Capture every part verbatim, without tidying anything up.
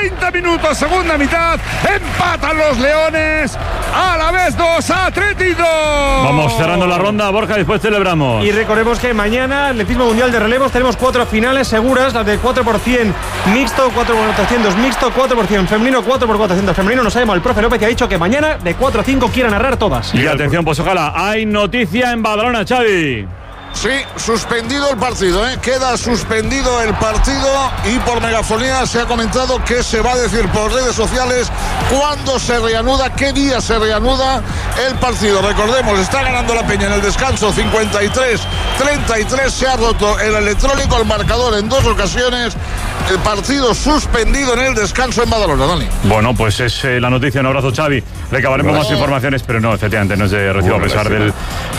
treinta minutos, segunda mitad, empatan los Leones, Alavés dos, Athletic dos. Vamos cerrando la ronda, Borja, después celebramos. Y recordemos que mañana, atletismo mundial de relevos, tenemos cuatro finales seguras, las del cuatro por cien mixto, cuatro por cuatrocientos mixto, cuatro por cien femenino, cuatro por cuatrocientos femenino. Nos ha llamado el profe López y ha dicho que mañana de cuatro a cinco quiera narrar todas. Y atención, pues ojalá, hay noticia en Badalona, Xavi. Sí, suspendido el partido, ¿eh? Queda suspendido el partido y por megafonía se ha comentado que se va a decir por redes sociales cuándo se reanuda, qué día se reanuda el partido. Recordemos, está ganando la Peña en el descanso cincuenta y tres treinta y tres, se ha roto el electrónico, el marcador en dos ocasiones, el partido suspendido en el descanso en Badalona, Dani. Bueno, pues es eh, la noticia, un abrazo, Xavi. Recabaremos no. más informaciones, pero no, efectivamente, no es de recibo, bueno, a pesar del,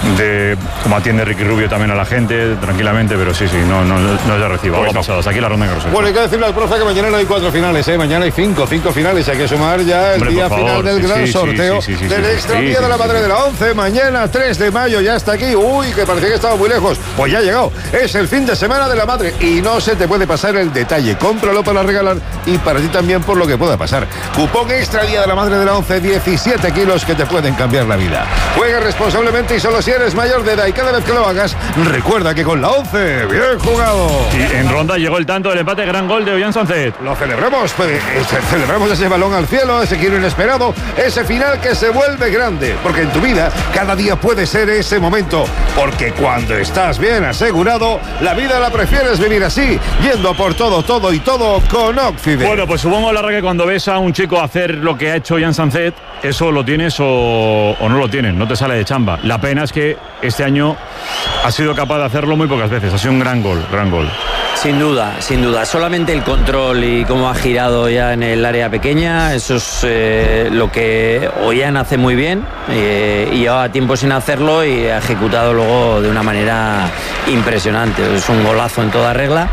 de cómo atiende Ricky Rubio también a la gente, tranquilamente, pero sí, sí, no, no, no es de recibo. Algo ha pasado, hasta aquí la ronda en Grosseto. Bueno, hay que decirle al profe que mañana no hay cuatro finales, ¿eh? Mañana hay cinco, cinco finales, hay que sumar ya el Hombre, día favor, final del sí, gran sí, sorteo sí, sí, sí, del sí, extra sí, día sí, de la Madre sí, de la once, mañana tres de mayo, ya está aquí. Uy, que parecía que estaba muy lejos, pues ya ha llegado. Es el fin de semana de la Madre y no se te puede pasar el detalle. Cómpralo para regalar y para ti también por lo que pueda pasar. Cupón extra día de la Madre de la once, diecisiete kilos que te pueden cambiar la vida. Juega responsablemente y solo si eres mayor de edad, y cada vez que lo hagas, recuerda que con la once, bien jugado. Y en ronda llegó el tanto del empate, gran gol de Ollán Sánchez. Lo celebramos, pues, celebramos ese balón al cielo, ese giro inesperado, ese final que se vuelve grande, porque en tu vida cada día puede ser ese momento, porque cuando estás bien asegurado, la vida la prefieres vivir así, yendo por todo, todo y todo con Occident. Bueno, pues supongo, Larra, que cuando ves a un chico hacer lo que ha hecho Ollán Sánchez, eso lo tienes o, o no lo tienes, no te sale de chamba. La pena es que este año ha sido capaz de hacerlo muy pocas veces, ha sido un gran gol, gran gol. Sin duda, sin duda. Solamente el control y cómo ha girado ya en el área pequeña, eso es eh, lo que Ollán hace muy bien eh, y lleva tiempo sin hacerlo y ha ejecutado luego de una manera impresionante. Es un golazo en toda regla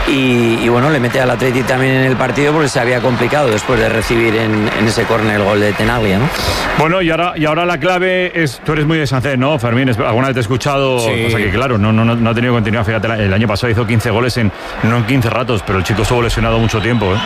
y, y bueno, le mete al Athletic también en el partido porque se había complicado después de recibir en, en ese córner el gol de Tenaglia, ¿no? Bueno, y ahora, y ahora la clave es, tú eres muy de Sánchez, ¿no, Fermín? Alguna vez te he escuchado, sí. O sea que claro, no, no, no ha tenido continuidad. Fíjate, el año pasado hizo quince goles en no en quince ratos, pero el chico estuvo lesionado mucho tiempo, ¿eh?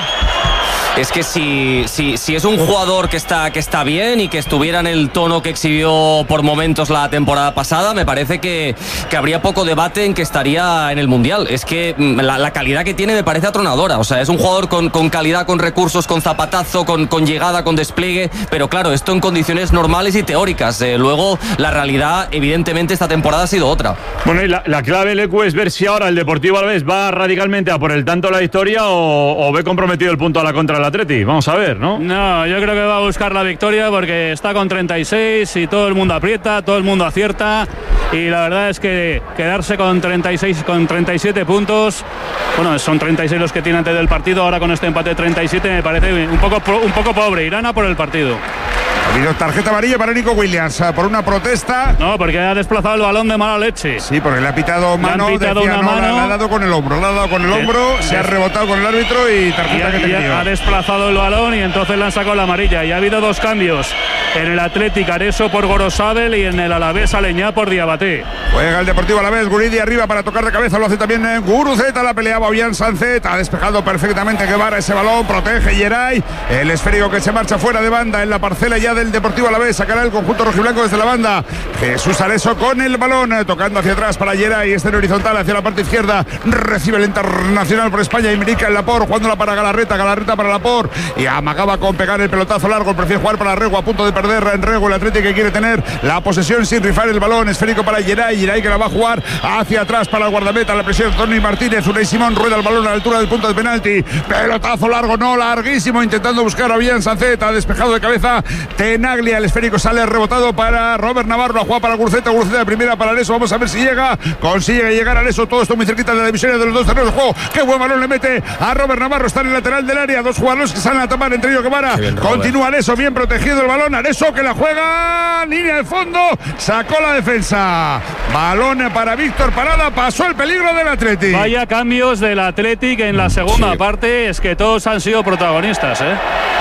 Es que si, si, si es un jugador que está, que está bien y que estuviera en el tono que exhibió por momentos la temporada pasada, me parece que, que habría poco debate en que estaría en el Mundial. Es que la, la calidad que tiene me parece atronadora. O sea, es un jugador con, con calidad, con recursos, con zapatazo, con, con llegada, con despliegue. Pero claro, esto en condiciones normales y teóricas. Eh, luego, la realidad, evidentemente, esta temporada ha sido otra. Bueno, y la, la clave, Lecu, es ver si ahora el Deportivo Alavés va radicalmente a por el tanto la victoria o, o ve comprometido el punto a la contra el Atleti. Vamos a ver, ¿no? No, yo creo que va a buscar la victoria porque está con treinta y seis y todo el mundo aprieta, todo el mundo acierta y la verdad es que quedarse con treinta y seis, con treinta y siete puntos, bueno, son treinta y seis los que tiene antes del partido, ahora con este empate de treinta y siete me parece un poco, un poco pobre. Irán a por el partido. Ha habido tarjeta amarilla para Nico Williams por una protesta. No, porque ha desplazado el balón de mala leche. Sí, porque le ha pitado mano, le han pitado decía, una no, mano. Le ha dado con el hombro, le ha dado con el hombro, se ha rebotado con el árbitro y tarjeta y, que y tenía. Ha desplazado el balón y entonces le han sacado la amarilla. Y ha habido dos cambios. En el Athletic, Areso por Gorosabel y en el Alavés, Aleñá por Diabaté. Juega el Deportivo Alavés, Guridi arriba para tocar de cabeza, lo hace también Guruceta, la peleaba Ollán Sánchez, ha despejado perfectamente Guevara ese balón, protege Geray, el esférico que se marcha fuera de banda en la parcela ya del Deportivo Alavés, sacará el conjunto rojiblanco desde la banda. Jesús Areso con el balón, tocando hacia atrás para Geray, este en horizontal hacia la parte izquierda, recibe el internacional por España, Imerica en Lapor, jugándola para Galarreta, Galarreta para Lapor, y amagaba con pegar el pelotazo largo, prefiere jugar para Rego, a punto de perder en Rego, el Atlético que quiere tener la posesión sin rifar el balón, esférico para Geray, Geray que la va a jugar hacia atrás para el guardameta, la presión de Tony Martínez, Unai Simón rueda el balón a la altura del punto de penalti, pelotazo largo, no, larguísimo, intentando buscar a Ollán Sánchez, ha despejado de cabeza Tenaglia, el esférico sale rebotado para Robert Navarro, la juega para Guruceta, Guruceta de primera para Areso, vamos a ver si llega, consigue llegar a Areso, todo esto muy cerquita de la división de los dos terrenos de juego, qué buen balón le mete a Robert Navarro, está en el lateral del área, dos jugadores que salen a tapar, entre ellos Guevara, continúa Areso, bien protegido el balón, Areso que la juega, línea de fondo, sacó la defensa, balón para Víctor Parada, pasó el peligro del Athletic. Vaya cambios del Athletic en la segunda sí. parte, es que todos han sido protagonistas, ¿eh?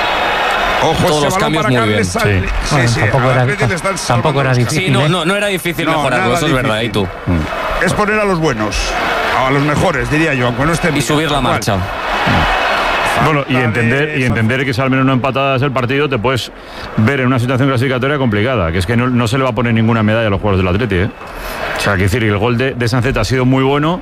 Ojo, todos los cambios muy bien. Sí. Sí, bueno, sí, tampoco, era, tampoco era difícil. Sí, no, no, no era difícil no, mejorarlo, eso es verdad. ¿Y tú? Mm. Es poner a los buenos, a los mejores, diría yo, aunque no estén. Y subir la marcha. Bueno, y entender, y entender que si al menos no empatadas el partido, te puedes ver en una situación clasificatoria complicada, que es que no, no se le va a poner ninguna medalla a los jugadores del Atleti, ¿eh? O sea, que decir que el gol de, de Sancet ha sido muy bueno.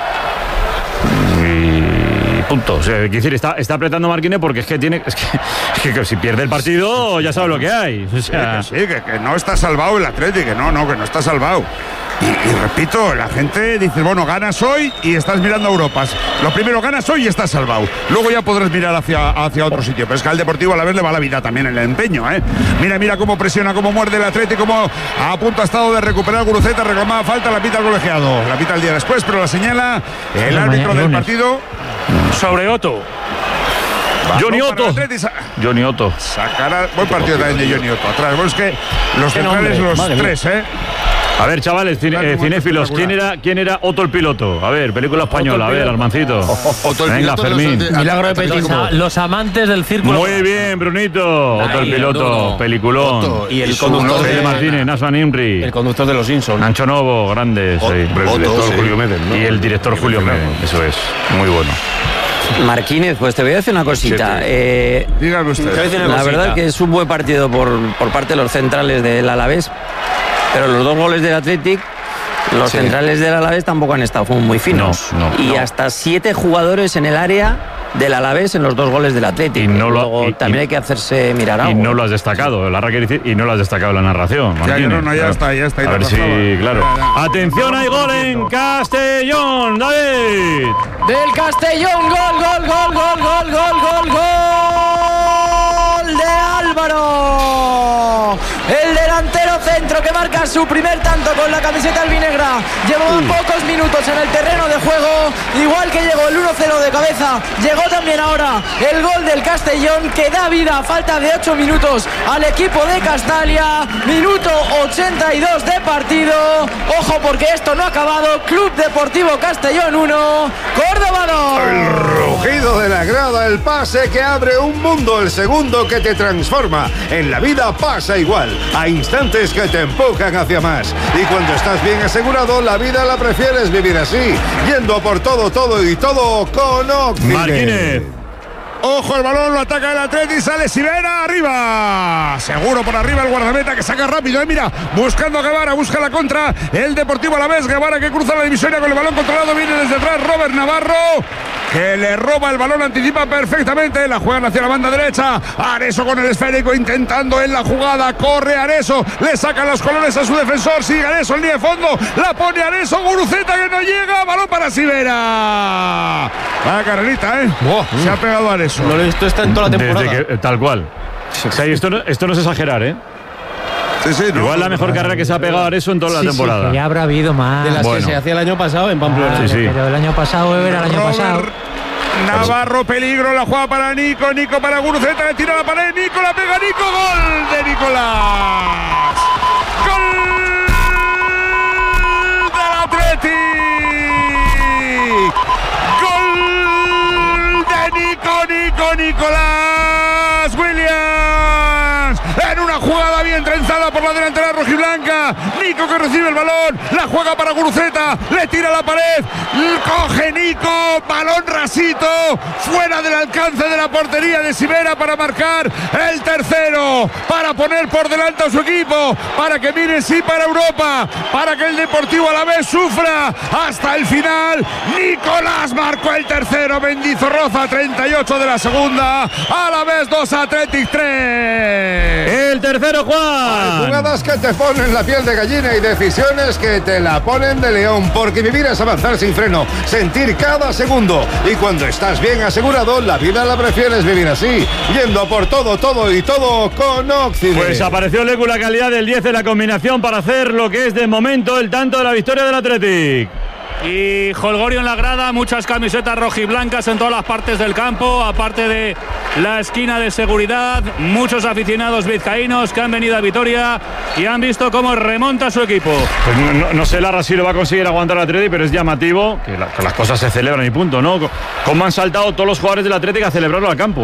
Y punto. O sea, quiero decir, está, está apretando Marquinhos porque es que tiene. Es que, es que, que si pierde el partido, ya sabe lo que hay. O sea, sí, que, sí que, que no está salvado el Atlético, que no, no, que no está salvado. Y, y repito, la gente dice, bueno, ganas hoy y estás mirando a Europa. Lo primero, ganas hoy y estás salvado. Luego ya podrás mirar hacia, hacia otro sitio. Pero es que al Deportivo a la vez le va la vida también en el empeño, ¿eh? Mira, mira cómo presiona, cómo muerde el Atlético, cómo a punto ha estado de recuperar Guruceta, reclamaba falta, la pita el colegiado. La pita el día después, pero la señala el árbitro del partido. Sobre Otto. Johnny Otto. Johnny Otto. Sacará. Buen partido también de Johnny Otto. Atrás. Bueno, es que los centrales, los Madre tres, ¿eh? A ver, chavales, cine, eh, cinéfilos, ¿quién era, ¿quién era Otto el piloto? A ver, película española, a ver, Armancito. Otto el Venga, piloto, Fermín. Los, Milagro de Petit. Los amantes del círculo. Muy bien, Brunito. Otto el piloto, no, no. Peliculón. Otto, y el conductor de Martínez, Nasman Imri. El conductor de Los Simpsons. Ancho Novo, grandes. Otto, sí. el director sí. Julio Meden, ¿no? Y el director Julio Meden, eso es. Muy bueno. Marquínez, pues te voy a decir una cosita. Eh, Dígame usted. La cosita. verdad que es un buen partido por, por parte de los centrales del Alavés, pero los dos goles del Athletic, los sí. centrales del Alavés tampoco han estado muy finos. No, no, y no. hasta siete jugadores en el área del Alavés en los dos goles del Athletic. Y no lo, Luego, y, también y, hay que hacerse mirar algo. Y no lo has destacado, la decir, y no lo has destacado en la narración. Ya, ya, no, no, ya está, ya está. A ver si, claro. Ya, ya. Atención, hay gol en Castellón, David. Del Castellón, gol, gol, gol, gol, gol, gol, gol, gol de Álvaro. El delantero centro que marca su primer tanto con la camiseta albinegra. Llevaba uh. pocos minutos en el terreno de juego, igual que llegó el uno cero de cabeza. Llegó también ahora el gol del Castellón que da vida a falta de ocho minutos al equipo de Castalia. Minuto ochenta y dos de partido. Ojo porque esto no ha acabado. Club Deportivo Castellón uno, Córdoba dos. El rugido de la grada, el pase que abre un mundo, el segundo que te transforma. En la vida pasa igual. A instantes que te empujan hacia más. Y cuando estás bien asegurado, la vida la prefieres vivir así, yendo por todo, todo y todo con Occidente. Marquinhos. Ojo, el balón lo ataca el Atleti, sale Sivera, arriba. Seguro por arriba el guardameta que saca rápido, eh, mira, buscando a Guevara, busca la contra. El Deportivo Alavés, Guevara que cruza la divisoria con el balón controlado, viene desde atrás Robert Navarro, que le roba el balón, anticipa perfectamente, la juegan hacia la banda derecha. Areso con el esférico intentando en la jugada, corre Areso, le sacan los colores a su defensor, sigue Areso en línea de fondo, la pone Areso, Guruceta que no llega, balón para Sivera. Va carrerita, eh. Oh, se ha pegado Areso. No, esto está en toda la temporada. Desde que, tal cual. O sea, esto, no, esto no es exagerar, ¿eh? Sí, sí, no, Igual la mejor no, carrera que se ha pegado Areso en toda sí, la temporada. Sí, que ya habrá habido más. De las bueno. que se hacía el año pasado en Pamplona. Vale, sí, sí. Pero el año pasado era el año Robert pasado. Navarro, peligro, la juega para Nico, Nico para Guruceta, le tira la pared, Nico la pega, Nico, gol de Nicolás. Gol del Atleti. Gol de Nico, Nico, Nicolás Williams. En una jugada bien trenzada por la delantera rojiblanca. Nico que recibe el balón, la juega para Guruceta, le tira la pared, coge Nico, balón rasito, fuera del alcance de la portería de Sivera para marcar el tercero, para poner por delante a su equipo, para que mire sí para Europa, para que el Deportivo Alavés sufra hasta el final. Nicolás marcó el tercero, Mendizorroza, treinta y ocho de la segunda, Alavés dos, Athletic tres. El tercero, Juan. Hay jugadas que te ponen la piel de gallina y decisiones que te la ponen de león, porque vivir es avanzar sin freno, sentir cada segundo, y cuando estás bien asegurado, la vida la prefieres vivir así, yendo a por todo, todo y todo con Occidente. Pues apareció Lecu la calidad del diez en la combinación para hacer lo que es de momento el tanto de la victoria del Athletic. Y Holgorio en la grada, muchas camisetas rojiblancas en todas las partes del campo, aparte de la esquina de seguridad, muchos aficionados vizcaínos que han venido a Vitoria y han visto cómo remonta su equipo. Pues no, no, no sé Lara si lo va a conseguir aguantar el Athletic, pero es llamativo que, la, que las cosas se celebran y punto, ¿no? Cómo han saltado todos los jugadores del Athletic a celebrarlo al campo, ¿eh?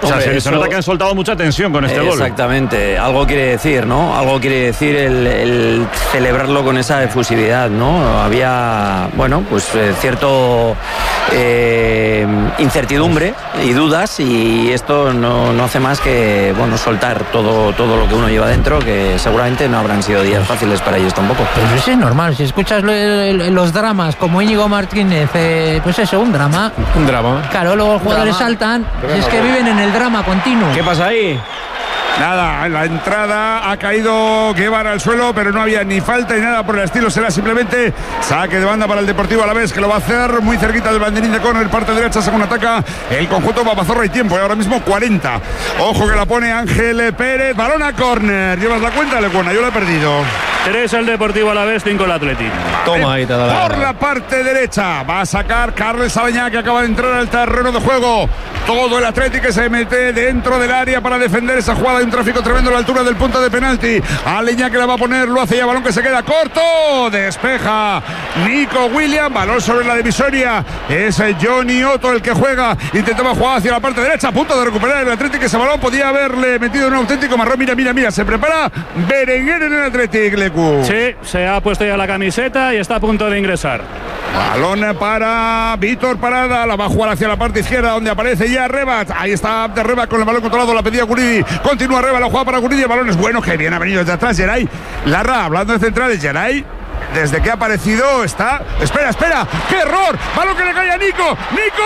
O sea, Hombre, se, eso, se nota que han soltado mucha tensión con este gol. Exactamente, algo quiere decir, ¿no? Algo quiere decir el, el celebrarlo con esa efusividad, ¿no? Había, bueno, pues eh, cierto eh, incertidumbre y dudas, y esto no, no hace más que, bueno, soltar todo, todo lo que uno lleva dentro, que seguramente no habrán sido días fáciles para ellos tampoco. Pero eso es normal, si escuchas lo, los dramas como Íñigo Martínez, eh, pues eso, un drama. Un drama. Claro, luego los jugadores saltan, y es que viven en el drama continuo. ¿Qué pasa ahí? Nada, en la entrada ha caído Guevara al suelo, pero no había ni falta ni nada por el estilo. Será simplemente saque de banda para el Deportivo Alavés, que lo va a hacer muy cerquita del banderín de córner, parte derecha, según ataca el conjunto Papazorra y tiempo. Y ahora mismo cuarenta. Ojo que la pone Ángel Pérez. Balón a córner. ¿Llevas la cuenta, Lecuona? Yo la he perdido. tres el Deportivo Alavés, cinco el Atlético. Toma ahí, te da la Por la parte derecha va a sacar Carles Sabañá, que acaba de entrar al terreno de juego. Todo el Atlético que se mete dentro del área para defender esa jugada. Hay un tráfico tremendo a la altura del punto de penalti. Aleñá que la va a poner, lo hace ya, balón que se queda corto. Despeja Nico Williams, balón sobre la divisoria. Es Johnny Otto el que juega. Intentaba jugar hacia la parte derecha, a punto de recuperar el Atlético. Ese balón podía haberle metido en un auténtico marrón. Mira, mira, mira, se prepara Berenguer en el Atlético, Lecu. Sí, se ha puesto ya la camiseta y está a punto de ingresar. Balón para Víctor Parada, la va a jugar hacia la parte izquierda, donde aparece ya Rebat. Ahí está de Rebat con el balón controlado, la pedía Guridi. Continúa Rebat, la juega para Guridi. El balón es bueno, que bien ha venido desde atrás Geray. Larra, hablando de centrales, Geray, desde que ha aparecido está. Espera, espera, ¡qué error! Balón que le cae a Nico. ¡Nico!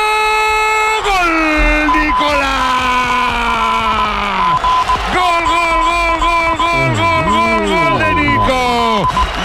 ¡Gol! ¡Nicolás! ¡Gol, gol, gol, gol, gol, gol, gol, gol de Nico!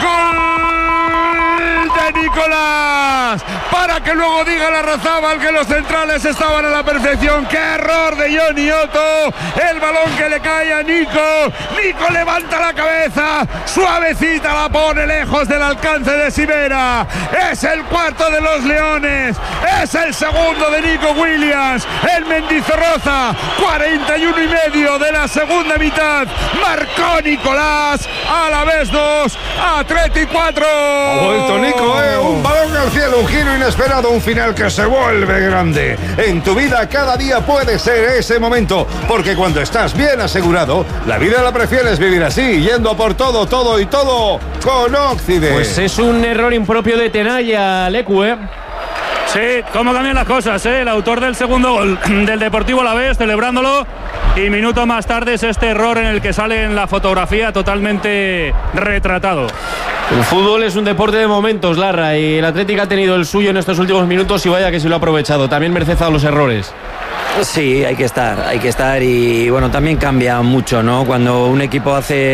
¡Gol de Nicolás! Para que luego diga la Larrazábal que los centrales estaban a la perfección. ¡Qué error de Johnny Otto! El balón que le cae a Nico. Nico levanta la cabeza, suavecita la pone lejos del alcance de Sivera. Es el cuarto de los Leones. Es el segundo de Nico Williams. El Mendizorroza. cuarenta y uno y medio de la segunda mitad. Marcó Nicolás. Alavés dos, Atleti cuatro. Ha vuelto Nico, eh. Un balón al cielo, un giro inesperado, un final que se vuelve grande. En tu vida cada día puede ser ese momento, porque cuando estás bien asegurado, la vida la prefieres vivir así, yendo a por todo, todo y todo con Óccide. Pues es un error impropio de Tenaya, Lecu, ¿eh? Sí, cómo cambian las cosas, ¿eh? El autor del segundo gol del Deportivo Alavés celebrándolo, y minuto más tarde es este error en el que sale en la fotografía totalmente retratado. El fútbol es un deporte de momentos, Larra, y el Atlético ha tenido el suyo en estos últimos minutos y vaya que se lo ha aprovechado. También merece a los errores. Sí, hay que estar, hay que estar y bueno, también cambia mucho, ¿no? Cuando un equipo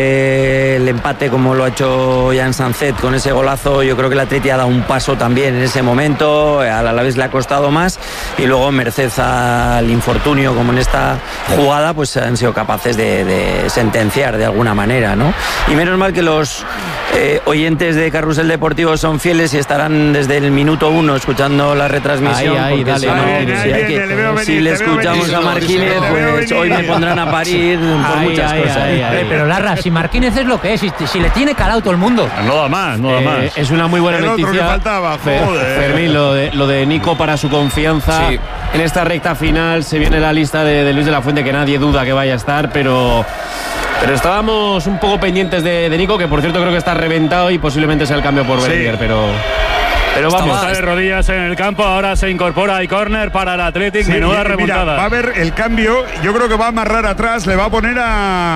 hace el empate como lo ha hecho Jan Sanzet con ese golazo, yo creo que el Atleti ha dado un paso también en ese momento, al Alavés le ha costado más y luego merced al infortunio como en esta jugada, pues han sido capaces de, de sentenciar de alguna manera, ¿no? Y menos mal que los eh, oyentes de Carrusel Deportivo son fieles y estarán desde el minuto uno escuchando la retransmisión. Ahí, ahí, dale, si, no, ahí, si, ahí, hay ahí, que, le veo venir, si le escuchamos venir, a Marquínez, pues hoy me pondrán a parir por Ahí, muchas ahí, cosas. ahí, ahí. Eh, pero Larra, si Marquínez es lo que es, si, si le tiene calado todo el mundo. No da más, no da Eh, más. es una muy buena El otro que noticia. faltaba, Fer- joder. Fermín, lo de, lo de Nico para su confianza. Sí. En esta recta final se viene la lista de, de Luis de la Fuente, que nadie duda que vaya a estar, pero, pero estábamos un poco pendientes de, de Nico, que por cierto creo que está reventado y posiblemente sea el cambio por Sí. Berenguer, pero... Pero vamos, Está de rodillas en el campo, ahora se incorpora y córner para el Athletic, Sí, menuda mira, remontada. va a haber el cambio, yo creo que va a amarrar atrás, le va a poner a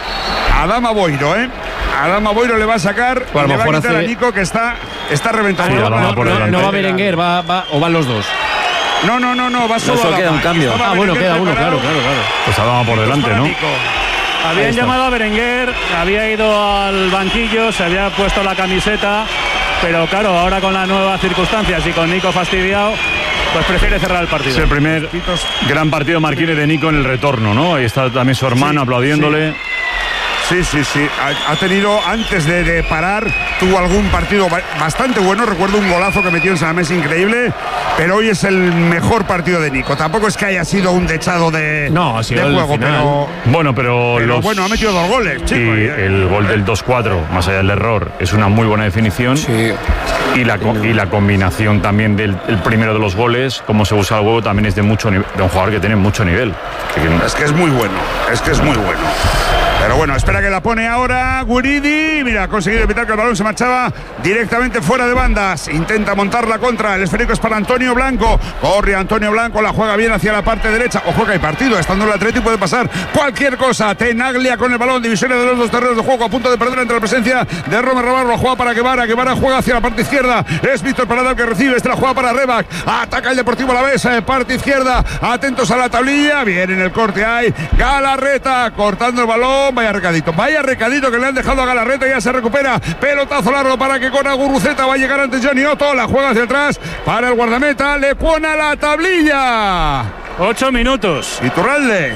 a Dama Boiro, ¿eh? A Dama Boiro le va a sacar Pues a y lo le va a mejor quitar hace- a Nico, que está, está reventado. Sí, No a lo va- mejor por no- delante. no va Berenguer, va, va, o van los dos. No, no, no, no, va solo, solo a queda Dama. un cambio. Estaba Ah, bueno, Berenguer queda uno, preparado. claro, claro, claro. Pues Adama por delante, Para ¿no? Nico. Habían llamado a Berenguer, había ido al banquillo, se había puesto la camiseta, pero claro, ahora con las nuevas circunstancias y con Nico fastidiado, pues prefiere cerrar el partido. Es el primer gran partido Marquínez de Nico en el retorno, ¿no? Ahí está también su hermano Sí, aplaudiéndole. Sí, sí, sí. Ha, ha tenido, antes de, de parar, tuvo algún partido bastante bueno. Recuerdo un golazo que metió en San Mamés increíble, pero hoy es el mejor partido de Nico. Tampoco es que haya sido un dechado de, no, ha sido de juego, pero bueno, pero, pero los, bueno, ha metido dos goles, chico. Y el gol del dos cuatro, más allá del error, es una muy buena definición. Sí. Y la, y la combinación también del el primero de los goles, cómo se usa el huevo, también es de mucho de un jugador que tiene mucho nivel. Es que es muy bueno, es que es muy bueno. Pero bueno, espera que la pone ahora Guridi. Mira, ha conseguido evitar que el balón se marchaba directamente fuera de bandas. Intenta montar la contra. El esférico es para Antonio Blanco. Corre Antonio Blanco, la juega bien hacia la parte derecha. Ojo que hay partido. Estando el Atleti puede pasar cualquier cosa. Tenaglia con el balón. Divisiones de los dos terrenos de juego. A punto de perder entre la presencia de Romer Navarro. La juega para Guevara. Guevara juega hacia la parte izquierda. Es Víctor Parada el que recibe. Esta la juega para Rebac. Ataca el Deportivo Alavés. Eh, parte izquierda. Atentos a la tablilla. Bien en el corte hay Galarreta cortando el balón. Vaya recadito, vaya recadito que le han dejado a Galarreta. Ya se recupera, pelotazo largo para que con Guruceta va a llegar antes Johnny Otto. La juega hacia atrás para el guardameta, le pone a la tablilla. Ocho minutos. Iturralde.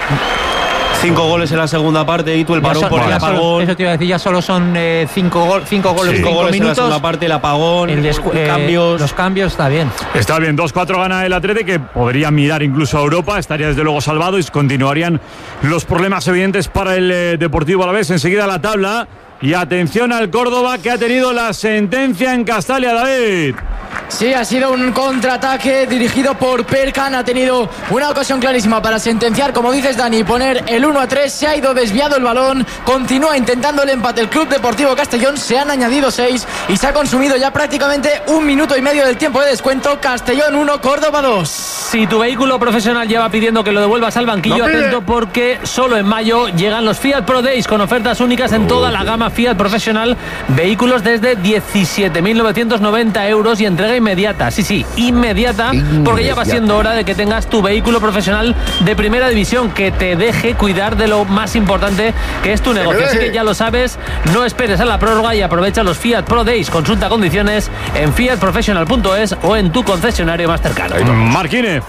Cinco goles en la segunda parte y tú el parón por el apagón. Eso te iba a decir, ya solo son eh, cinco, gol, cinco goles, sí. cinco, cinco goles minutos. En la segunda parte, el apagón, el descu- eh, cambios. Los cambios está bien. Está bien, dos cuatro gana el Atleti, que podría mirar incluso a Europa, estaría desde luego salvado y continuarían los problemas evidentes para el eh, Deportivo Alavés. Enseguida la tabla. Y atención al Córdoba, que ha tenido la sentencia en Castalia, David. Sí, ha sido un contraataque dirigido por Perkan. Ha tenido una ocasión clarísima para sentenciar, como dices, Dani, poner el uno a tres. Se ha ido desviado el balón. Continúa intentando el empate el Club Deportivo Castellón. Se han añadido seis y se ha consumido ya prácticamente un minuto y medio del tiempo de descuento. Castellón uno, Córdoba dos. Si tu vehículo profesional lleva pidiendo que lo devuelvas al banquillo, no atento, porque solo en mayo llegan los Fiat Pro Days con ofertas únicas en toda la gama Fiat profesional. Vehículos desde diecisiete mil novecientos noventa euros y entrega inmediata. Sí, sí, inmediata, inmediata, porque ya va siendo hora de que tengas tu vehículo profesional de primera división, que te deje cuidar de lo más importante, que es tu negocio. Así que ya lo sabes, no esperes a la prórroga y aprovecha los Fiat Pro Days. Consulta condiciones en fiat professional punto es o en tu concesionario más cercano. Marquínez.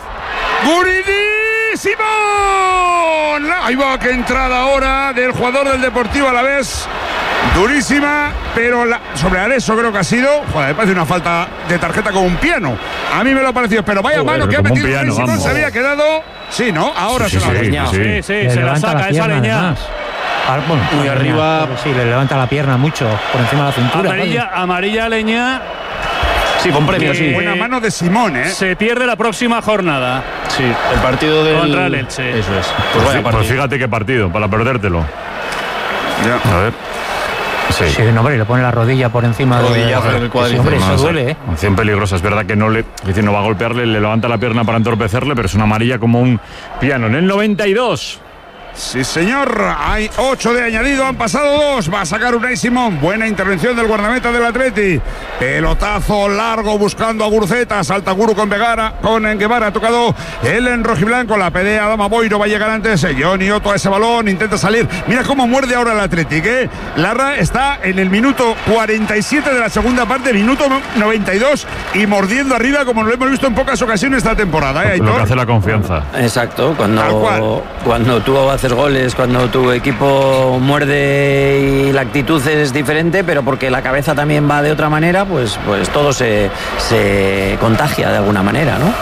Guridí Simón. Ahí va, que entrada ahora del jugador del Deportivo Alavés. Durísima, pero la, sobre Areso creo que ha sido. Joder, me parece una falta de tarjeta con un piano. A mí me lo ha parecido, pero vaya Joder, mano que ha metido piano, Simón, se había quedado. Sí, ¿no? Ahora sí, se sí, la ha sí, sí, sí, sí, le se la saca la esa leña. Ah, bueno, muy arriba. Sí, le levanta la pierna mucho por encima de la cintura. Amarilla, vale. amarilla leña. Sí, con premio, sí. Buena mano de Simón, ¿eh? Se pierde la próxima jornada. Sí, el partido del... Contra el Elche. Eso es. Pues, pues, pues fíjate qué partido, para perdértelo. Ya. A ver. Sí. Sí, no, hombre, le pone la rodilla por encima Rodillazo de... en el cuadríceps. Sí, hombre, eso No, duele, ¿eh? Acción peligrosa, es verdad que no le, es decir, no va a golpearle, le levanta la pierna para entorpecerle, pero es una amarilla como un piano. En el noventa y dos. Sí, señor. Hay ocho de añadido, han pasado dos. Va a sacar Unai Simón. Buena intervención del guardameta del Atleti. Pelotazo largo buscando a Guruceta. Salta Guru con Vegara, con Guevara. Ha tocado el en rojiblanco. La pelea Dama Boiro. Va a llegar antes Johnny Otto a ese balón. Intenta salir. Mira cómo muerde ahora el Atleti, ¿eh? Larra está en el minuto cuarenta y siete de la segunda parte, minuto noventa y dos, y mordiendo arriba, como lo hemos visto en pocas ocasiones esta temporada, ¿eh? Lo que hace la confianza. Exacto, cuando, cuando tú haces goles, cuando tu equipo muerde y la actitud es diferente, pero porque la cabeza también va de otra manera, pues, pues todo se, se contagia de alguna manera, ¿no?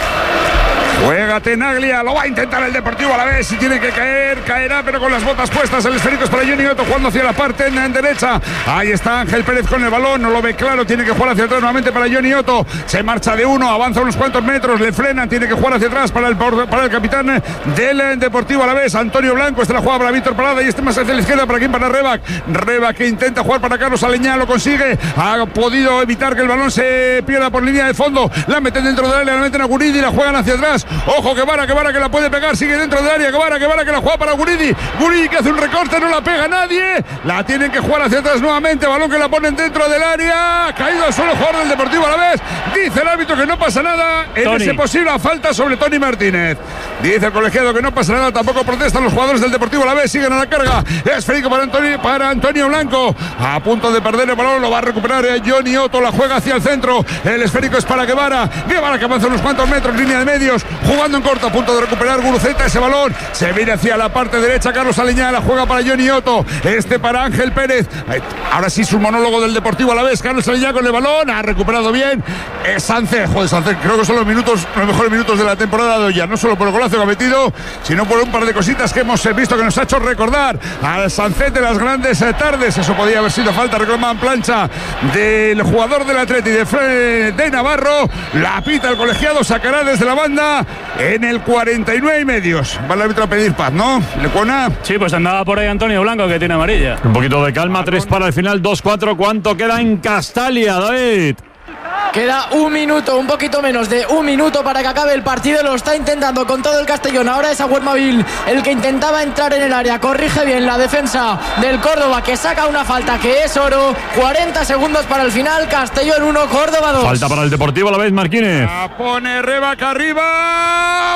Juega Tenaglia, lo va a intentar el Deportivo Alavés. Si tiene que caer, caerá, pero con las botas puestas. El esférico es para Johnny Otto, jugando hacia la parte en, en derecha. Ahí está Ángel Pérez con el balón, no lo ve claro, tiene que jugar hacia atrás nuevamente para Johnny Otto. Se marcha de uno, avanza unos cuantos metros, le frenan, tiene que jugar hacia atrás para el, para el capitán del Deportivo Alavés, Antonio Blanco. Esta la juega para Víctor Parada y este más hacia la izquierda. ¿Para quién? Para Rebac. Rebac que intenta jugar para Carlos Aleñá, lo consigue. Ha podido evitar que el balón se pierda por línea de fondo. La meten dentro del área, la meten a Guridi y la juegan hacia atrás. Ojo, Guevara, Guevara que la puede pegar, sigue dentro del área. Guevara, Guevara que la juega para Guridi. Guridi que hace un recorte, no la pega nadie. La tienen que jugar hacia atrás nuevamente. Balón que la ponen dentro del área. Caído al suelo, jugador del Deportivo Alavés. Dice el árbitro que no pasa nada en Tony. Ese posible falta sobre Tony Martínez. Dice el colegiado que no pasa nada. Tampoco protestan los jugadores del Deportivo Alavés. Siguen a la carga. Esférico para Antonio, para Antonio Blanco. A punto de perder el balón. Lo va a recuperar Johnny Otto. La juega hacia el centro. El esférico es para Guevara. Guevara que avanza unos cuantos metros. Línea de medios. jugando en corto, a punto de recuperar Guruceta ese balón, se viene hacia la parte derecha, Carlos Aleñá, la juega para Johnny Otto, este para Ángel Pérez, ahora sí su monólogo del Deportivo Alavés, Carlos Aleñá con el balón, ha recuperado bien, eh, Sánchez, joder, Sánchez, creo que son los minutos, los mejores minutos de la temporada de hoy, ya no solo por el golazo que ha metido, sino por un par de cositas que hemos visto que nos ha hecho recordar al Sánchez de las grandes tardes. Eso podía haber sido falta, reclamaban plancha del jugador del Atleti de, Fre de Navarro, la pita el colegiado, sacará desde la banda en el cuarenta y nueve y medios. Va el árbitro a pedir paz, ¿no? ¿Lecuona? Sí, pues andaba por ahí Antonio Blanco, que tiene amarilla. Un poquito de calma, tres para el final, dos cuatro. ¿Cuánto queda en Castalia, David? Queda un minuto, un poquito menos de un minuto para que acabe el partido. Lo está intentando con todo el Castellón. Ahora es Aguermavil el que intentaba entrar en el área. Corrige bien la defensa del Córdoba, que saca una falta que es oro. cuarenta segundos para el final. Castellón uno, Córdoba dos. Falta para el Deportivo Alavés, Marquínez. La pone Rebaca arriba.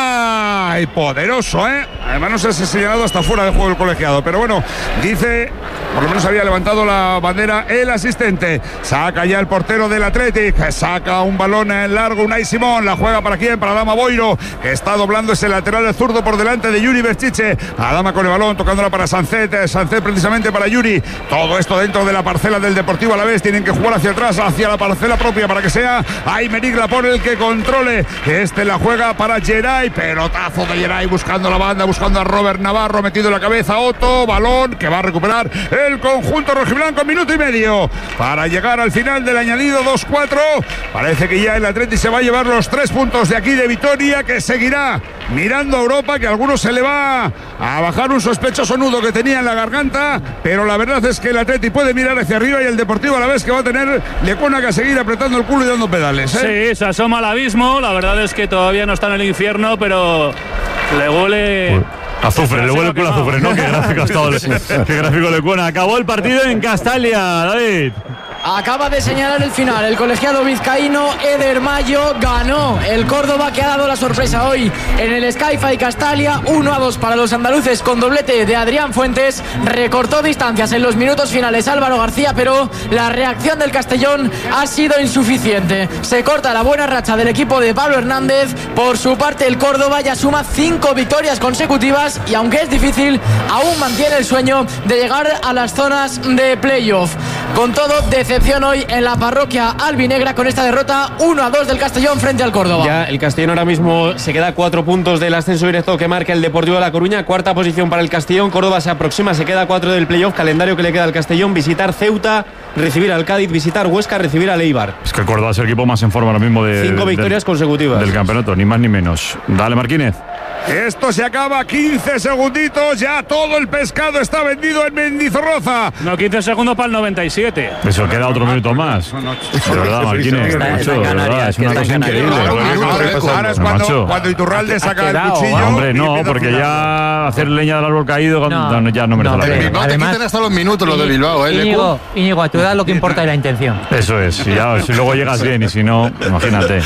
Una. Y poderoso, ¿eh? Además no sé si ha señalado hasta fuera de juego el colegiado. Pero bueno, dice, por lo menos había levantado la bandera el asistente. Saca ya el portero del Athletic. Saca un balón en largo, Unai Simón, la juega para quién, para Adama Boiro, que está doblando ese lateral el zurdo por delante de Yuri Berchiche. Adama con el balón, tocándola para Sancet, Sancet precisamente para Yuri. Todo esto dentro de la parcela del Deportivo Alavés, tienen que jugar hacia atrás, hacia la parcela propia para que sea Aymeric Laporte el que controle. Este la juega para Geray, pelotazo de Geray buscando la banda, buscando a Robert Navarro, metido en la cabeza, Otto, balón que va a recuperar el conjunto rojiblanco, minuto y medio para llegar al final del añadido dos cuatro. Parece que ya el Atleti se va a llevar los tres puntos de aquí de Vitoria, que seguirá mirando a Europa, que a algunos se le va a bajar un sospechoso nudo que tenía en la garganta, pero la verdad es que el Atleti puede mirar hacia arriba y el Deportivo a la vez que va a tener Lecuona que seguir apretando el culo y dando pedales, ¿eh? Sí, se asoma al abismo, la verdad es que todavía no está en el infierno, pero le huele... Uy. Azufre, le huele el culo a azufre, ¿no? Qué gráfico ha estado, qué gráfico Lecuona. Acabó el partido en Castalia, David. Acaba de señalar el final el colegiado vizcaíno. Eder Mayo ganó el Córdoba, que ha dado la sorpresa hoy en el Sky-Fi Castalia. uno a dos para los andaluces con doblete de Adrián Fuentes. Recortó distancias en los minutos finales Álvaro García, pero la reacción del Castellón ha sido insuficiente. Se corta la buena racha del equipo de Pablo Hernández. Por su parte, el Córdoba ya suma cinco victorias consecutivas y, aunque es difícil, aún mantiene el sueño de llegar a las zonas de playoff. Con todo, decepción hoy en la parroquia albinegra con esta derrota uno a dos del Castellón frente al Córdoba. Ya el Castellón ahora mismo se queda a cuatro puntos del ascenso directo que marca el Deportivo de La Coruña. Cuarta posición para el Castellón. Córdoba se aproxima, se queda a cuatro del playoff. Calendario que le queda al Castellón: visitar Ceuta, recibir al Cádiz, visitar Huesca, recibir al Eibar. Es que el Córdoba es el equipo más en forma ahora mismo de cinco victorias del, consecutivas del campeonato, ni más ni menos. Dale, Marquínez. Esto se acaba, quince segunditos, ya todo el pescado está vendido en Mendizorroza. No, quince segundos para el noventa y siete. Eso queda otro minuto más. De verdad, Marquínez, macho, de verdad, es una cosa increíble. Ahora es cuando, cuando Iturralde saca el cuchillo. Hombre, no, porque ya hacer leña del árbol caído no, ya no merece la pena. Bilbao te quiten hasta los minutos los de Bilbao, ¿eh? Íñigo, Íñigo, a tu edad lo que importa es la intención. Eso es, si, ya, si luego llegas bien y si no, imagínate.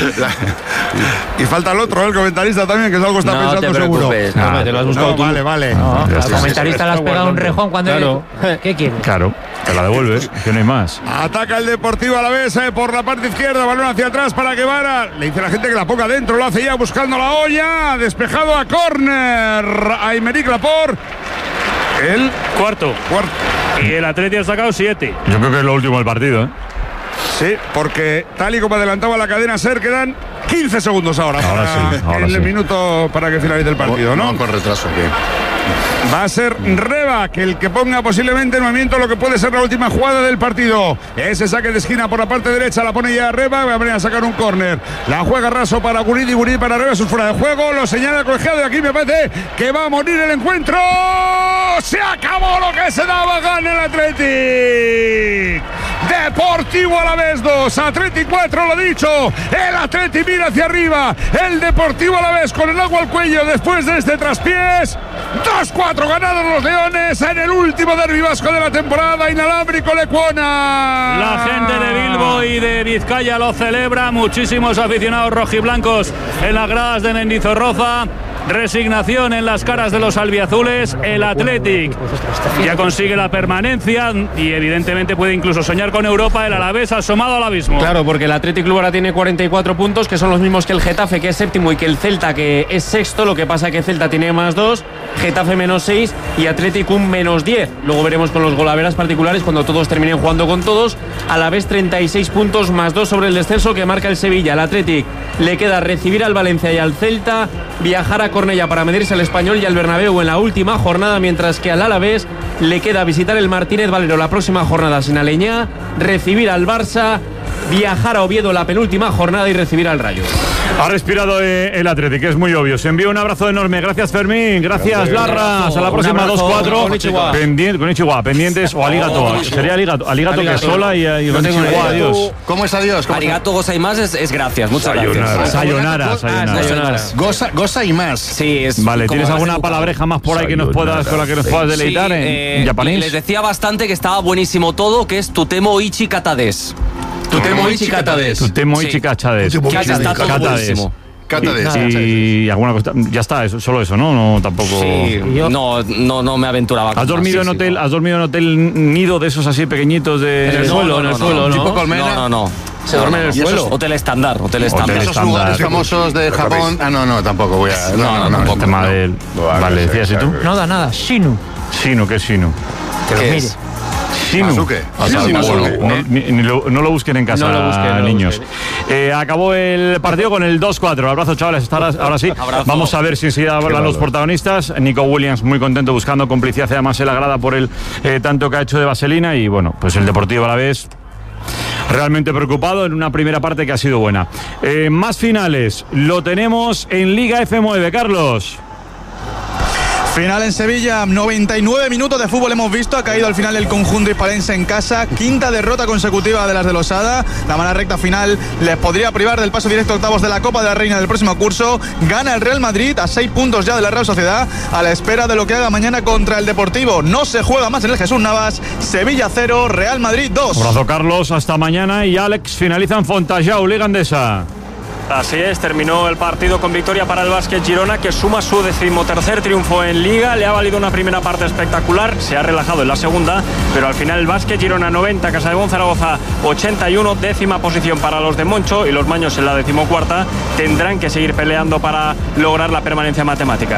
Y falta el otro, el comentarista también, que es algo que está no pensando te seguro. No, no, te lo has buscado no, tú. Vale, vale. No, Ya al está, comentarista le has pegado un rejón cuando... Claro. ¿Qué quieres? Claro, te la devuelves, que no hay más. Ataca el Deportivo Alavés eh, por la parte izquierda, balón hacia atrás para Guevara. Le dice a la gente que la ponga dentro, lo hace ya buscando la olla. Despejado a córner. Aymeric Laporte. El Cuarto. cuarto. Y el Atleti ha sacado siete. Yo creo que es lo último del partido, ¿eh? Sí, porque tal y como adelantaba la cadena SER, quedan quince segundos ahora, Ahora para sí, ahora el sí. minuto para que finalice el partido, ¿no? No, con retraso, ¿qué? Va a ser Reba que el que ponga posiblemente en movimiento lo que puede ser la última jugada del partido. Ese saque de esquina por la parte derecha la pone ya Reba. Va a venir a sacar un córner. La juega Raso para Guridi, Guridi para Reba. Es un fuera de juego. Lo señala el colegiado y aquí me parece que va a morir el encuentro. Se acabó lo que se daba. Gana el Athletic. Deportivo Alavés dos, Athletic cuatro, lo dicho. El Athletic mira hacia arriba. El Deportivo Alavés con el agua al cuello después de este traspiés. dos cuatro ganados los Leones en el último derbi vasco de la temporada. Inalámbrico Lecuona. La gente de Bilbo y de Vizcaya lo celebra. Muchísimos aficionados rojiblancos en las gradas de Mendizorroza. resignación en las caras de los albiazules. El Athletic ya consigue la permanencia y evidentemente puede incluso soñar con Europa. El Alavés asomado al abismo. Claro, porque el Athletic Club ahora tiene cuarenta y cuatro puntos, que son los mismos que el Getafe, que es séptimo, y que el Celta, que es sexto. Lo que pasa que Celta tiene más dos, Getafe menos seis y Athletic un menos diez. Luego veremos con los golaveras particulares cuando todos terminen jugando con todos. Alavés treinta y seis puntos más dos sobre el descenso que marca el Sevilla. Al Athletic le queda recibir al Valencia y al Celta, viajar a Cornellá para medirse al Español y al Bernabéu en la última jornada, mientras que al Alavés le queda visitar el Martínez Valero la próxima jornada sin Aleñá, recibir al Barça, viajar a Oviedo la penúltima jornada y recibir al Rayo. Ha respirado el Athletic, es muy obvio. Se envía un abrazo enorme. Gracias, Fermín. Gracias, Larra. Hasta la próxima, dos cuatro. Pendiente, con Ichiwa, pendientes o Aligato. Sería Aligato, Aligato que es sola y, y no tengo Ichiwa, adiós. ¿Cómo es adiós? ¿Cómo Arigato, goza y más es, es gracias. Muchas sayonara, gracias. Sayonara, sayonara. sayonara. Goza, goza y más. Sí, es vale, ¿tienes alguna educado. palabreja más por ahí que nos puedas, con la que nos puedas deleitar sí, en, eh, en japonés? Les decía bastante que estaba buenísimo todo, que es Tutemo Ichi Katades. Tutemo Ichi Katades. Tutemo Ichi Katades. Está todo buenísimo. Katades. Y, y alguna cosa, ya está, eso, solo eso, ¿no? No, tampoco. Sí, no, no, no me aventuraba. ¿Has dormido en hotel? ¿Has dormido en hotel nido de esos así pequeñitos de en el suelo, en el suelo, ¿no? ¿Tipo colmena? No, no, no. Se duerme en el suelo. Hotel estándar, hotel estándar. Esos lugares famosos de Japón. Ah, no, no, tampoco voy a. No, no, tampoco. Tema del. Vale, decías y tú. Nada, nada. Shinu. Shinu, ¿qué es Shinu? Que lo ¿Qué mire. es? Shinu. Azuke. Ah, Shinu, bueno, Azuke. no, ni- ni lo, no lo busquen en casa, No lo busquen, no lo niños. Eh, acabó el partido con el dos cuatro. Abrazo, chavales. Hasta ahora, ahora sí. Abrazo. Vamos a ver si enseguida hablan los protagonistas. Nico Williams muy contento buscando complicidad, además se le agrada por el eh, tanto que ha hecho de vaselina. Y bueno, pues el Deportivo a la vez realmente preocupado en una primera parte que ha sido buena. Eh, más finales lo tenemos en Liga F nueve, Carlos. Final en Sevilla, noventa y nueve minutos de fútbol hemos visto, ha caído al final el conjunto hispalense en casa, quinta derrota consecutiva de las de Losada, la mala recta final les podría privar del paso directo a octavos de la Copa de la Reina del próximo curso, gana el Real Madrid a seis puntos ya de la Real Sociedad, a la espera de lo que haga mañana contra el Deportivo, no se juega más en el Jesús Navas, Sevilla cero, Real Madrid dos. Abrazo, Carlos, hasta mañana. Y Alex finaliza en Fontajau, Liga Endesa. Así es, terminó el partido con victoria para el Básquet Girona, que suma su decimotercer triunfo en Liga. Le ha valido una primera parte espectacular, se ha relajado en la segunda, pero al final el Básquet Girona noventa, Casademón Zaragoza ochenta y uno, décima posición para los de Moncho, y los maños en la decimocuarta tendrán que seguir peleando para lograr la permanencia matemática.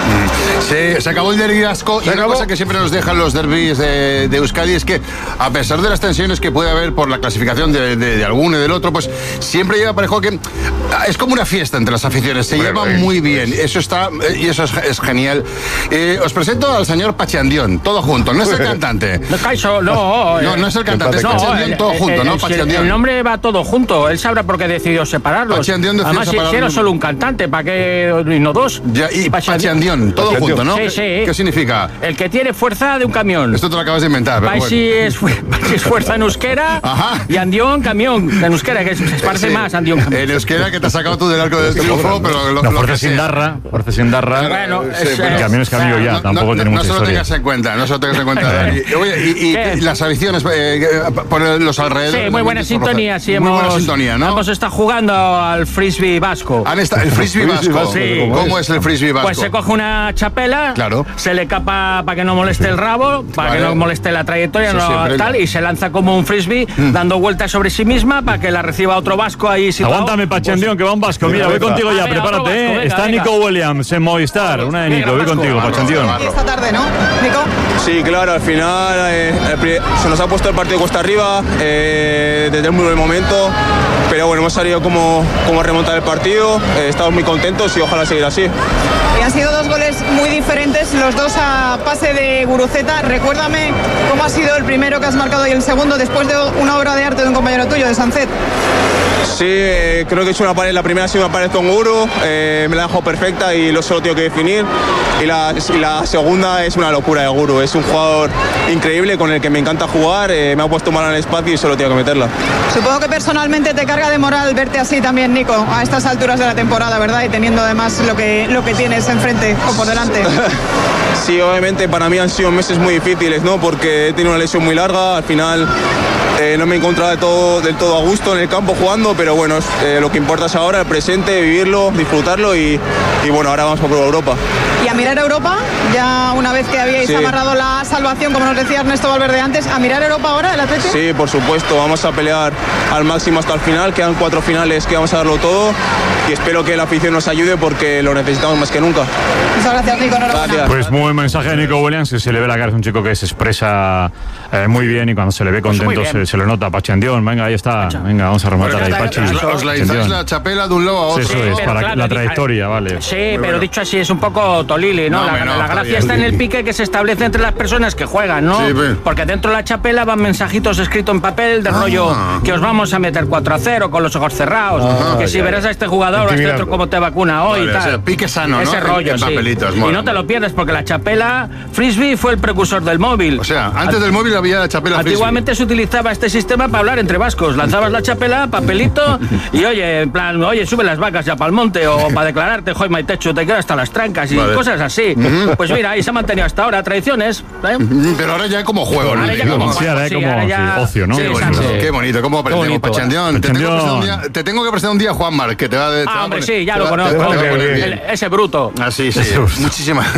Se, se acabó el derbi vasco y una cosa que siempre nos dejan los derbis de, de Euskadi es que, a pesar de las tensiones que puede haber por la clasificación de, de, de alguno y del otro, pues siempre lleva parejo que es como una fiesta entre las aficiones, se lleva muy bien, eso está y eso es, es genial. Eh, os presento al señor Pachandión, todo junto, no es el cantante. No, Caixo, no, no, no es el cantante, es no, Pachandión, el, todo el, junto, el, ¿no? el, Pachandión. el nombre va todo junto, él sabrá por qué decidió separarlos. Pachandión decidió Además, si separarlos. era solo un cantante, ¿para qué y no dos? Ya, y Pachandión, todo junto, ¿no? Sí, ¿Qué, sí. ¿Qué significa? El que tiene fuerza de un camión. Esto te lo acabas de inventar, pero Paisi bueno. es, fu- Paisi es fuerza en euskera. Ajá. Y Andión, camión. En euskera, que se parece Sí. más Andión, camión. En euskera que te has sacado tú del arco del triunfo, pero lo, No, lo fuerza que sin sea. darra, fuerza sin darra. Bueno, Sí, es, pero- El camión es camión ya, No, tampoco no, tiene no, mucha no se lo historia. tengas en cuenta, no se lo tengas en cuenta, Dani. Oye, y, y ¿Qué? las aficiones eh, por los alrededores. Sí, muy buena sintonía. Sí, muy hemos, buena sintonía, ¿no? Hemos estado jugando al frisbee vasco. Han estado- el frisbee vasco. Sí. ¿Cómo es el frisbee vasco? Pues se coge una chapela, Claro. se le capa para que no moleste el rabo, para Vale. que no moleste la trayectoria, Eso no siempre. tal, y se lanza como un frisbee, dando vueltas sobre sí misma para que la reciba otro vasco ahí situado. Aguántame, Pachandión, que va un vasco. Mira, voy contigo ya, Ah, venga, otro prepárate. vasco, ¿eh? venga, Está venga. Nico Williams en Movistar. Una de Nico, voy Vasco. contigo, Pachandión. Esta tarde, ¿no, Nico? Sí, claro, al final eh, el pri- se nos ha puesto el partido cuesta arriba eh, desde el muy buen momento, pero bueno, hemos salido como, como a remontar el partido, eh, estamos muy contentos y ojalá seguir así. Y han sido dos goles muy diferentes, los dos a pase de Guruceta. Recuérdame cómo ha sido el primero que has marcado y el segundo después de una obra de arte de un compañero tuyo, de Sancet. Sí, eh, creo que he hecho una pared, la primera ha sido una pared con Guru, eh, me la ha dejado perfecta y lo solo tengo que definir. Y la, y la segunda es una locura de Guru, es un jugador increíble con el que me encanta jugar, eh, me ha puesto mal en el espacio y solo tengo que meterla. Supongo que personalmente te carga de moral verte así también, Nico, a estas alturas de la temporada, ¿verdad? Y teniendo además lo que, lo que tienes enfrente o por delante. Sí, obviamente para mí han sido meses muy difíciles, ¿no? Porque he tenido una lesión muy larga, al final eh, no me encontraba de todo, del todo a gusto en el campo jugando, pero bueno, eh, lo que importa es ahora, el presente, vivirlo, disfrutarlo y, y bueno, ahora vamos por Europa. Y a mirar a Europa, ya una vez que habíais sí. amarrado la salvación, como nos decía Ernesto Valverde antes, ¿a mirar a Europa ahora el Atlético? Sí, por supuesto, vamos a pelear al máximo hasta el final, quedan cuatro finales que vamos a darlo todo y espero que la afición nos ayude porque lo necesitamos más que nunca. Muchas gracias, Nico. Gracias. Pues muy buen mensaje de Nico Williams, que se le ve la cara, es un chico que se expresa eh, muy bien y cuando se le ve contento pues se, se le nota. Pachandión, venga, ahí está, venga, vamos a rematar ahí, Pachi. Os lanzáis la chapela de un lado a otro. Sí, eso es, para claro, la trayectoria, vale. Sí, muy pero bueno. Dicho así es un poco tolili, ¿no? no la, no, la gracia está, está en el pique que se establece entre las personas que juegan, ¿no? Sí, pues. Porque dentro de la chapela van mensajitos escritos en papel de ah. rollo que os vamos a meter cuatro a cero con los ojos cerrados, ah, que ya, si verás a este jugador o a este otro cómo te vacuna hoy vale, y tal. O sea, pique sano, ese ¿no? rollo, en, sí. Papelitos, y no te lo pierdes porque la chapela Frisbee fue el precursor del móvil. O sea, antes del móvil había la chapela Frisbee. Antiguamente se utilizaba este sistema para hablar entre vascos. Lanzabas la chapela, papelito y oye, en plan, oye, sube las vacas ya para el monte o para declararte, joy, my techo, te quedas hasta las trancas y vale. cosas así. Uh-huh. Pues mira, ahí se ha mantenido hasta ahora, tradiciones. ¿eh? Pero ahora ya como juego, ¿no? Ahora ya como, sí, ahora sí, como ahora ya... sí, ocio, ¿no? Sí, Qué, bonito. Qué bonito, ¿cómo aprendemos? Pachandión, te, te tengo que presentar un día a Juan Mar, que te va a... Ah, hombre, sí, ya lo conozco. Ese bruto. Ah, sí, sí. Muchísimas.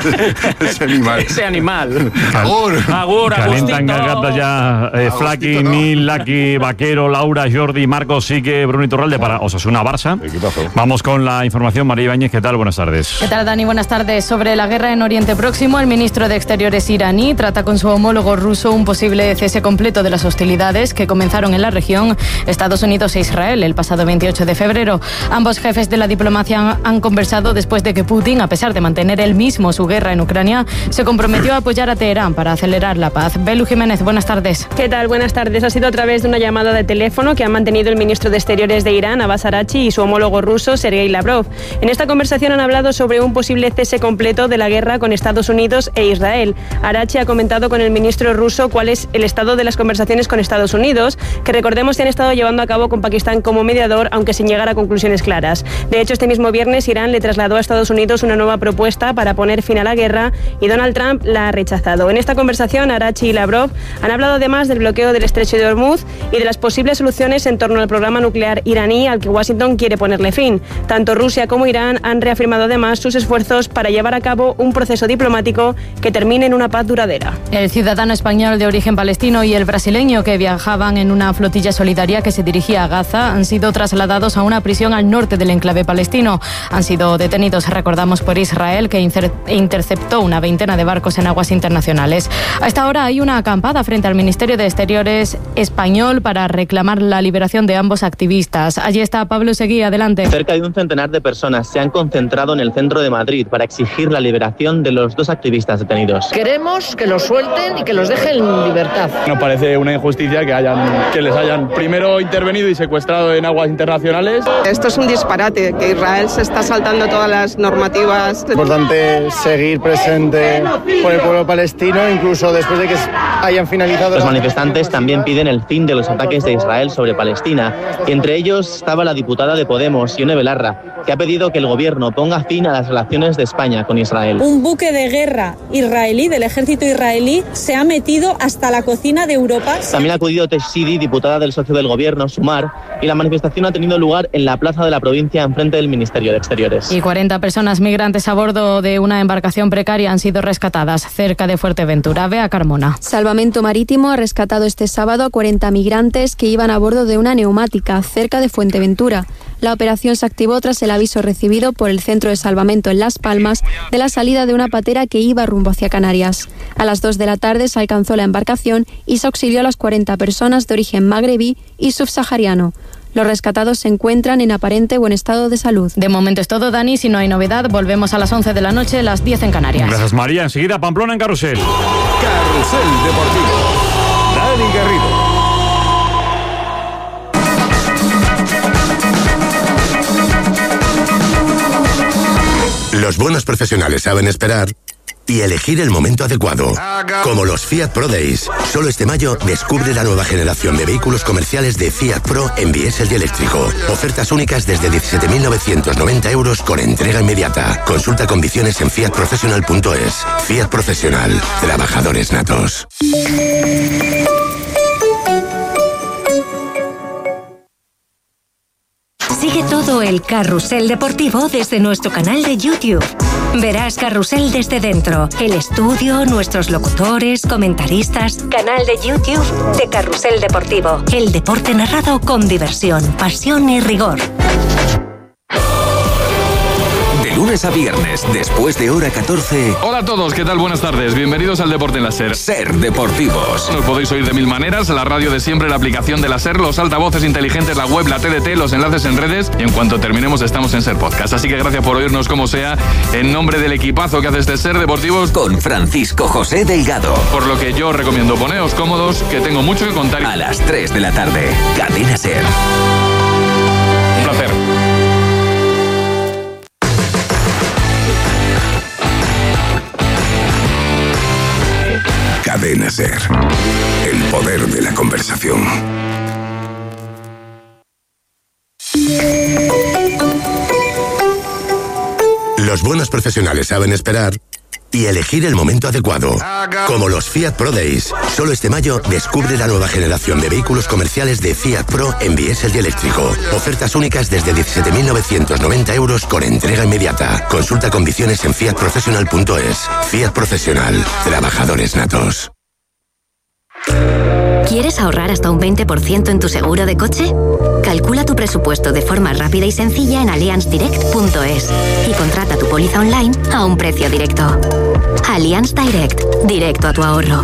Ese animal. Ese animal. Agur. Agur, Calientan gargantas ya eh, Flaky, no. Nil, Laki, Vaquero, Laura, Jordi, Marcos, Sique, Bruno Iturralde para Osasuna Barça. Vamos con la información. María Ibáñez, ¿qué tal? Buenas tardes. ¿Qué tal, Dani? Buenas tardes. Sobre la guerra en Oriente Próximo, el ministro de Exteriores iraní trata con su homólogo ruso un posible cese completo de las hostilidades que comenzaron en la región Estados Unidos e Israel el pasado veintiocho de febrero. Ambos jefes de la diplomacia han, han conversado después de que Putin, a pesar de mantener él mismo su guerra en Ucrania, se comprometió a apoyar a Teherán para acelerar la paz. Belu Jiménez, buenas tardes. ¿Qué tal? Buenas tardes. Ha sido a través de una llamada de teléfono que han mantenido el ministro de Exteriores de Irán, Abbas Araghchi, y su homólogo ruso, Sergei Lavrov. En esta conversación han hablado sobre un posible cese completo de la guerra con Estados Unidos e Israel. Araghchi ha comentado con el ministro ruso cuál es el estado de las conversaciones con Estados Unidos, que recordemos se han estado llevando a cabo con Pakistán como mediador, aunque sin llegar a conclusiones claras. De hecho, este mismo viernes Irán le trasladó a Estados Unidos una nueva propuesta para poner fin a la guerra y Donald Trump la ha rechazado. En esta conversación, Araghchi y Lavrov han hablado además del bloqueo del estrecho de Hormuz y de las posibles soluciones en torno al programa nuclear iraní al que Washington quiere ponerle fin. Tanto Rusia como Irán han reafirmado además sus esfuerzos para llevar a cabo un proceso diplomático que termine en una paz duradera. El ciudadano español de origen palestino y el brasileño que viajaban en una flotilla solidaria que se dirigía a Gaza han sido trasladados a una prisión al norte del enclave palestino. Han sido detenidos, recordamos, por Israel, que interceptó una veintena de barcos en aguas internacionales. A esta hora hay una acampada frente al Ministerio de Exteriores español para reclamar la liberación de ambos activistas. Allí está Pablo Seguí, adelante. Cerca de un centenar de personas se han concentrado en el centro de Madrid para exigir la liberación de los dos activistas detenidos. Queremos que los suelten y que los dejen en libertad. Nos parece una injusticia que, hayan, que les hayan primero intervenido y secuestrado en aguas internacionales. Esto es un disparate, que Israel se está saltando todas las normativas. Es importante seguir presente por el pueblo palestino, incluso después de que hayan finalizado... Los manifestantes también piden el fin de los ataques de Israel sobre Palestina, y entre ellos estaba la diputada de Podemos, Ione Belarra, que ha pedido que el gobierno ponga fin a las relaciones de España con Israel. Un buque de guerra israelí, del ejército israelí, se ha metido hasta la cocina de Europa. También ha acudido Teshidi, diputada del socio del gobierno, Sumar, y la manifestación ha tenido lugar en la plaza de la provincia enfrente del Ministerio de Exteriores. Y cuarenta personas migrantes a bordo de una embarcación precaria han sido rescatadas cerca de Fuerteventura. Bea Carmona. Salvamento Marítimo ha rescatado este sábado a cuarenta migrantes que iban a bordo de una neumática cerca de Fuerteventura. La operación se activó tras el aviso recibido por el Centro de Salvamento en Las Palmas de la salida de una patera que iba rumbo hacia Canarias. A las dos de la tarde se alcanzó la embarcación y se auxilió a las cuarenta personas de origen magrebí y subsahariano. Los rescatados se encuentran en aparente buen estado de salud. De momento es todo, Dani. Si no hay novedad, volvemos a las once de la noche, las diez en Canarias. Gracias, María. Enseguida Pamplona en Carrusel. Carrusel Deportivo. Dani Garrido. Los buenos profesionales saben esperar y elegir el momento adecuado. Como los Fiat Pro Days. Solo este mayo descubre la nueva generación de vehículos comerciales de Fiat Pro en diésel y eléctrico. Ofertas únicas desde diecisiete mil novecientos noventa euros con entrega inmediata. Consulta condiciones en fiat professional punto es. Fiat Profesional. Trabajadores natos. todo el carrusel deportivo desde nuestro canal de YouTube. Verás Carrusel desde dentro, el estudio, nuestros locutores, comentaristas. Canal de YouTube de Carrusel Deportivo. El deporte narrado con diversión, pasión y rigor. Lunes a viernes, después de hora catorce. Hola a todos, ¿qué tal? Buenas tardes. Bienvenidos al Deporte en la SER. SER Deportivos. Nos podéis oír de mil maneras, la radio de siempre, la aplicación de la SER, los altavoces inteligentes, la web, la T D T, los enlaces en redes, y en cuanto terminemos estamos en SER Podcast. Así que gracias por oírnos como sea, en nombre del equipazo que hace este SER Deportivos. Con Francisco José Delgado. Por lo que yo os recomiendo, poneos cómodos, que tengo mucho que contar. A las tres de la tarde, Cadena SER. Un placer. Cadena SER. El poder de la conversación. Los buenos profesionales saben esperar y elegir el momento adecuado. Como los Fiat Pro Days. Solo este mayo descubre la nueva generación de vehículos comerciales de Fiat Pro en diésel y eléctrico. Ofertas únicas desde diecisiete mil novecientos noventa euros con entrega inmediata. Consulta condiciones en fiat professional punto es. Fiat Profesional. Trabajadores natos. ¿Quieres ahorrar hasta un veinte por ciento en tu seguro de coche? Calcula tu presupuesto de forma rápida y sencilla en allianz direct punto es y contrata tu póliza online a un precio directo. Allianz Direct, directo a tu ahorro.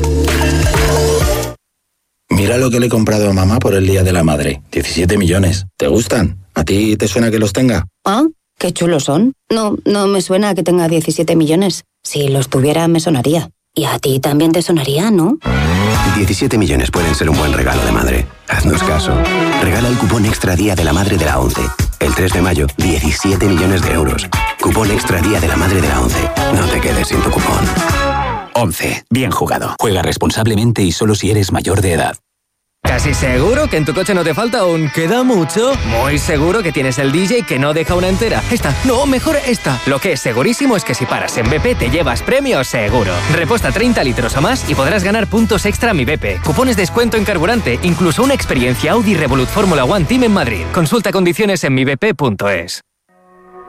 Mira lo que le he comprado a mamá por el Día de la Madre. diecisiete millones. ¿Te gustan? ¿A ti te suena que los tenga? Ah, qué chulos son. No, no me suena que tenga diecisiete millones. Si los tuviera me sonaría. Y a ti también te sonaría, ¿no? diecisiete millones pueden ser un buen regalo de madre. Haznos caso. Regala el cupón Extra Día de la Madre de la ONCE. El tres de mayo, diecisiete millones de euros. Cupón Extra Día de la Madre de la ONCE. No te quedes sin tu cupón. ONCE. Bien jugado. Juega responsablemente y solo si eres mayor de edad. ¿Casi seguro que en tu coche no te falta un queda mucho? Muy seguro que tienes el D J que no deja una entera. Esta, no, mejor esta. Lo que es segurísimo es que si paras en B P te llevas premio seguro. Reposta treinta litros o más y podrás ganar puntos extra Mi B P. Cupones de descuento en carburante, incluso una experiencia Audi Revolut Fórmula One Team en Madrid. Consulta condiciones en mi b p punto es.